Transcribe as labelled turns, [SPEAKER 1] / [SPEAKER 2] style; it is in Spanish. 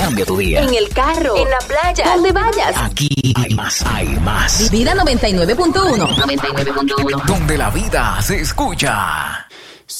[SPEAKER 1] cambia tu día.
[SPEAKER 2] En el carro, en la playa, donde vayas.
[SPEAKER 1] Aquí hay más.
[SPEAKER 2] Vida 99.1.
[SPEAKER 1] 99.1. Donde la vida se escucha.